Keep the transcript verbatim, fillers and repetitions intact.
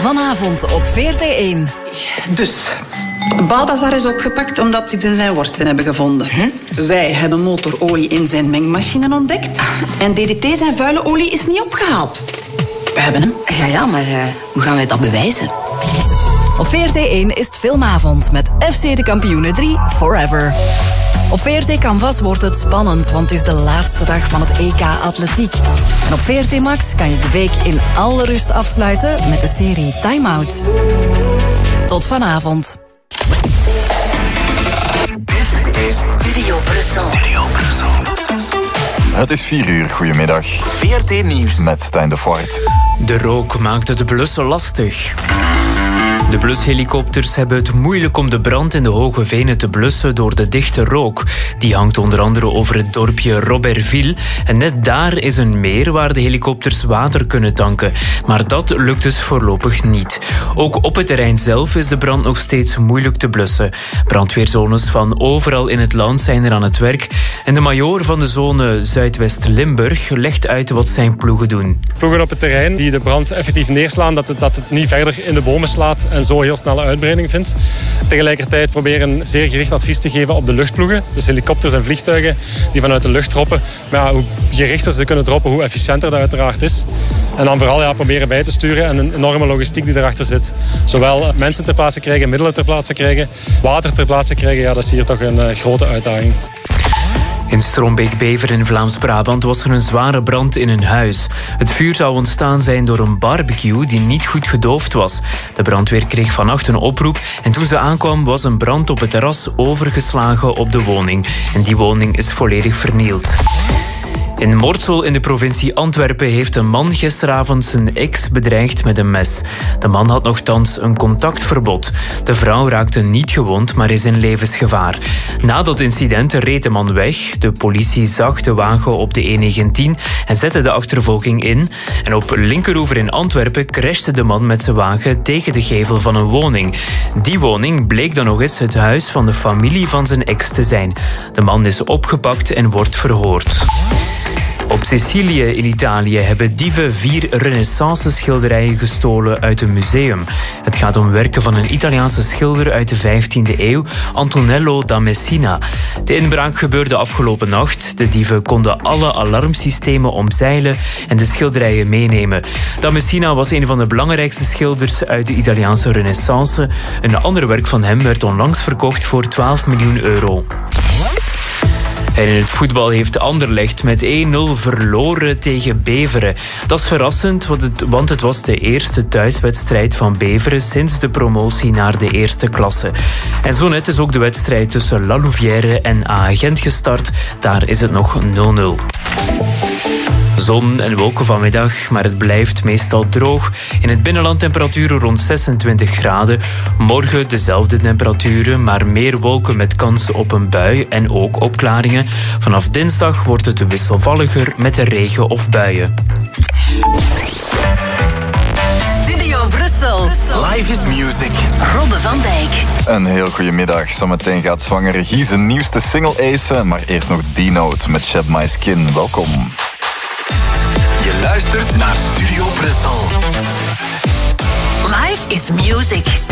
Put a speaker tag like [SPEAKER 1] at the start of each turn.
[SPEAKER 1] Vanavond op V R T één.
[SPEAKER 2] Dus, Balthazar is opgepakt omdat ze iets in zijn worsten hebben gevonden. Hm? Wij hebben motorolie in zijn mengmachine ontdekt. En D D T, zijn vuile olie, is niet opgehaald. We hebben hem.
[SPEAKER 3] Ja, ja, maar uh, hoe gaan wij dat bewijzen?
[SPEAKER 1] Op V R T één is het filmavond met F C de Kampioenen drie Forever. Op V R T Canvas wordt het spannend, want het is de laatste dag van het E K Atletiek. En op V R T Max kan je de week in alle rust afsluiten met de serie Time Out. Tot vanavond.
[SPEAKER 4] Dit is
[SPEAKER 3] Studio Brussel.
[SPEAKER 4] Studio Brussel.
[SPEAKER 5] Het is vier uur, goedemiddag.
[SPEAKER 4] V R T Nieuws.
[SPEAKER 5] Met Stijn de Voort.
[SPEAKER 6] De rook maakt het blussen lastig. De blushelikopters hebben het moeilijk om de brand in de Hoge Venen te blussen door de dichte rook. Die hangt onder andere over het dorpje Robertville. En net daar is een meer waar de helikopters water kunnen tanken. Maar dat lukt dus voorlopig niet. Ook op het terrein zelf is de brand nog steeds moeilijk te blussen. Brandweerzones van overal in het land zijn er aan het werk. En de majoor van de zone Zuidwest-Limburg legt uit wat zijn ploegen doen.
[SPEAKER 7] Ploegen op het terrein die de brand effectief neerslaan, dat het, dat het niet verder in de bomen slaat en zo heel snelle uitbreiding vindt. Tegelijkertijd proberen zeer gericht advies te geven op de luchtploegen. Dus helikopters en vliegtuigen die vanuit de lucht droppen. Maar ja, hoe gerichter ze kunnen droppen, hoe efficiënter dat uiteraard is. En dan vooral ja, proberen bij te sturen en een enorme logistiek die erachter zit. Zowel mensen ter plaatse krijgen, middelen ter plaatse krijgen, water ter plaatse krijgen. Ja, dat is hier toch een uh, grote uitdaging.
[SPEAKER 6] In Strombeek-Bever in Vlaams-Brabant was er een zware brand in een huis. Het vuur zou ontstaan zijn door een barbecue die niet goed gedoofd was. De brandweer kreeg vannacht een oproep en toen ze aankwam was een brand op het terras overgeslagen op de woning. En die woning is volledig vernield. In Mortsel in de provincie Antwerpen heeft een man gisteravond zijn ex bedreigd met een mes. De man had nogthans een contactverbod. De vrouw raakte niet gewond, maar is in levensgevaar. Na dat incident reed de man weg. De politie zag de wagen op de E negentien en zette de achtervolging in. En op Linkeroever in Antwerpen crashte de man met zijn wagen tegen de gevel van een woning. Die woning bleek dan nog eens het huis van de familie van zijn ex te zijn. De man is opgepakt en wordt verhoord. Op Sicilië in Italië hebben dieven vier renaissance-schilderijen gestolen uit een museum. Het gaat om werken van een Italiaanse schilder uit de vijftiende eeuw, Antonello da Messina. De inbraak gebeurde afgelopen nacht. De dieven konden alle alarmsystemen omzeilen en de schilderijen meenemen. Da Messina was een van de belangrijkste schilders uit de Italiaanse renaissance. Een ander werk van hem werd onlangs verkocht voor twaalf miljoen euro. En in het voetbal heeft Anderlecht met één nul verloren tegen Beveren. Dat is verrassend, want het, want het was de eerste thuiswedstrijd van Beveren sinds de promotie naar de eerste klasse. En zo net is ook de wedstrijd tussen La Louvière en A Gent gestart. Daar is het nog nul nul. Zon en wolken vanmiddag, maar het blijft meestal droog. In het binnenland temperaturen rond zesentwintig graden. Morgen dezelfde temperaturen, maar meer wolken met kans op een bui en ook opklaringen. Vanaf dinsdag wordt het wisselvalliger met regen of buien.
[SPEAKER 3] Studio Brussel.
[SPEAKER 4] Live is music.
[SPEAKER 3] Robbe van Dijk.
[SPEAKER 5] Een heel goede middag. Zometeen gaat zwangere Guy zijn nieuwste single acen. Maar eerst nog D-Note met Shed My Skin. Welkom.
[SPEAKER 4] Je luistert naar Studio Brussel.
[SPEAKER 3] Live is music.